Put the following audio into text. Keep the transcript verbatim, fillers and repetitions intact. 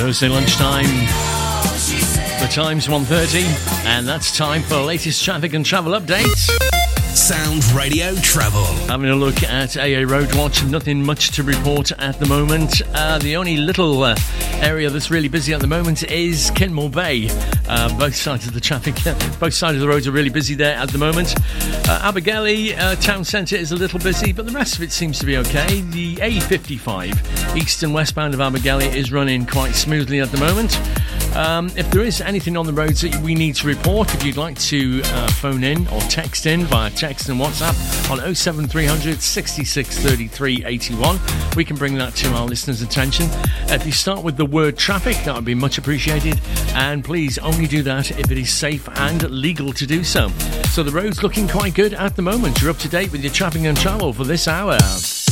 Thursday lunchtime. The time's one thirty, and that's time for the latest traffic and travel updates. Sound Radio Travel. Having a look at A A Road Watch, nothing much to report at the moment. Uh, the only little uh, area that's really busy at the moment is Kinmore Bay. Uh, both sides of the traffic, both sides of the roads are really busy there at the moment. Uh, Abergele uh, town centre is a little busy, but the rest of it seems to be okay. The A fifty-five, east and westbound of Abergele, is running quite smoothly at the moment. Um, if there is anything on the roads that we need to report, if you'd like to uh, phone in or text in via text and WhatsApp on oh seven three hundred sixty-six thirty-three eighty-one, we can bring that to our listeners' attention. If you start with the word traffic, that would be much appreciated, and please only do that if it is safe and legal to do so. So the road's looking quite good at the moment. You're up to date with your traffic and travel for this hour.